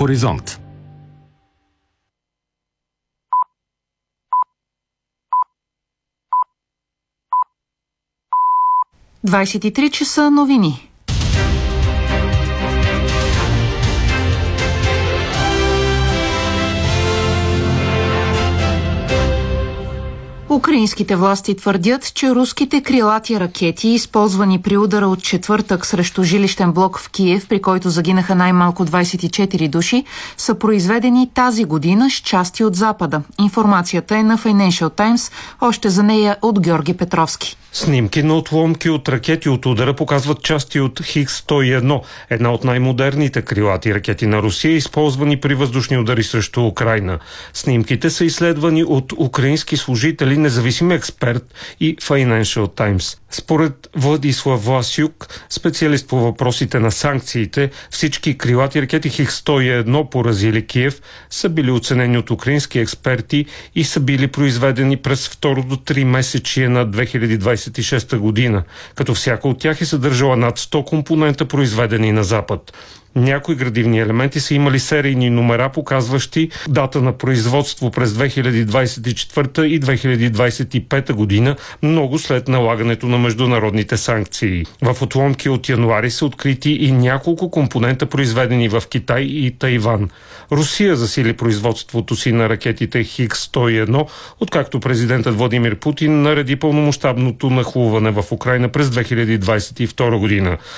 Хоризонт. Двадесет и три часа новини. Украинските власти твърдят, че руските крилати ракети, използвани при удара от четвъртък срещу жилищен блок в Киев, при който загинаха най-малко 24 души, са произведени тази година с части от Запада. Информацията е на Financial Times, още за нея от Георги Петровски. Снимки на отломки от ракети от удара показват части от Хикс-101, една от най-модерните крилати ракети на Русия, използвани при въздушни удари срещу Украйна. Снимките са изследвани от украински служители, независим експерт и Financial Times. Според Владислав Власюк, специалист по въпросите на санкциите, всички крилати ракети Хикс-101 поразили Киев са били оценени от украински експерти и са били произведени през второто 3 месечие на 2026 година, като всяка от тях е съдържала над 100 компонента, произведени на Запад. Някои градивни елементи са имали серийни номера, показващи дата на производство през 2024 и 2025 година, много след налагането на международните санкции. В отломки от януари са открити и няколко компонента, произведени в Китай и Тайван. Русия засили производството си на ракетите Хикс-101, откакто президентът Владимир Путин нареди пълномащабното нахлуване в Украйна през 2022 година.